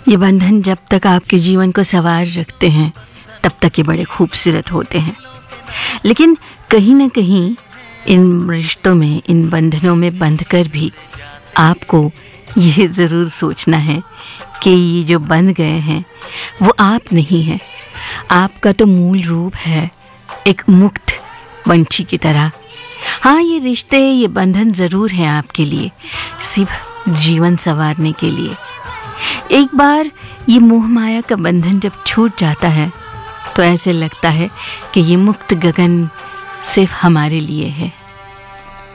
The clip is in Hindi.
ये बंधन जब तक आपके जीवन को संवार रखते हैं तब तक ये बड़े खूबसूरत होते हैं, लेकिन कहीं ना कहीं इन रिश्तों में, इन बंधनों में बंधकर भी आपको ये ज़रूर सोचना है कि ये जो बंध गए हैं वो आप नहीं हैं। आपका तो मूल रूप है एक मुक्त पंछी की तरह। हाँ, ये रिश्ते, ये बंधन ज़रूर हैं आपके लिए, सिर्फ जीवन संवारने के लिए। एक बार ये मोह माया का बंधन जब छूट जाता है तो ऐसे लगता है कि ये मुक्त गगन सिर्फ हमारे लिए है।